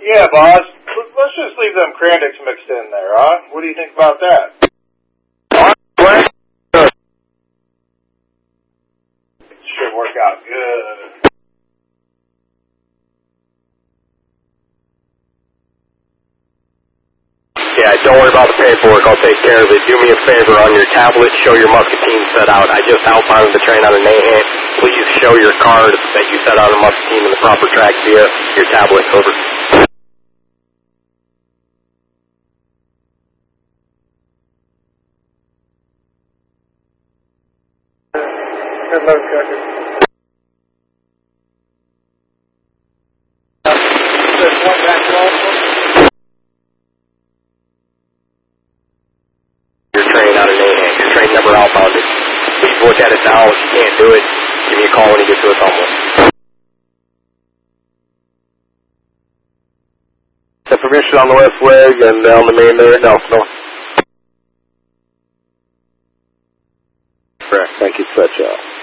Yeah, boss. Let's just leave them Krandics mixed in there, huh? What do you think about that? Should work out good. Yeah, don't worry about the paperwork. I'll take care of it. Do me a favor on your tablet. Show your Muscatine set out. I just outbounded the train out of Nahan. Please show your card that you set out of Muscatine in the proper track via your tablet. Over. Good luck, Tucker. Your train out of Nahan. Your train number outbounded. Please look at it now. If you can't do it, give me a call when you get to us almost. Information on the west leg and down the main there at Nelson. Correct. Thank you, Stretch out.